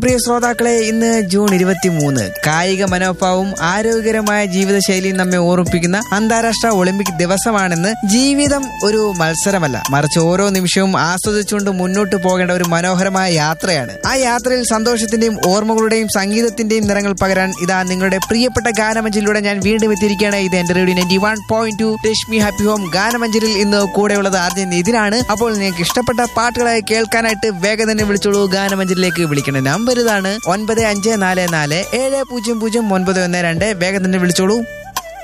പ്രിയ ശ്രോതാക്കളെ, ഇന്ന് ജൂൺ 23 കായിക മനോഭാവവും ആരോഗ്യകരമായ ജീവിതശൈലിയും നമ്മെ ഓർമ്മിപ്പിക്കുന്ന അന്താരാഷ്ട്ര ഒളിമ്പിക് ദിവസമാണെന്ന്. ജീവിതം ഒരു മത്സരമല്ല, മറിച്ച് ഓരോ നിമിഷവും ആസ്വദിച്ചുകൊണ്ട് മുന്നോട്ട് പോകേണ്ട ഒരു മനോഹരമായ യാത്രയാണ്. ആ യാത്രയിൽ സന്തോഷത്തിന്റെയും ഓർമ്മകളുടെയും സംഗീതത്തിന്റെയും നിറങ്ങൾ പകരാൻ ഇതാ നിങ്ങളുടെ പ്രിയപ്പെട്ട ഗാനമഞ്ചലിലൂടെ ഞാൻ വീണ്ടും എത്തിയിരിക്കുകയാണ്. ഇത് എന്റെ റേഡിയോ 91.2 രശ്മി ഹാപ്പി ഹോം. ഗാനമഞ്ചലിൽ ഇന്ന് കൂടെയുള്ളത് ആർജൻ ഇതിനാണ്. അപ്പോൾ നിങ്ങൾക്ക് ഇഷ്ടപ്പെട്ട പാട്ടുകളായി കേൾക്കാനായിട്ട് വേഗം തന്നെ വിളിച്ചോളൂ. ഗാനമഞ്ചലിലേക്ക് വിളിക്കേണ്ട നമ്പർ ഇതാണ് 9544700912. വേഗം തന്നെ വിളിച്ചോളൂ.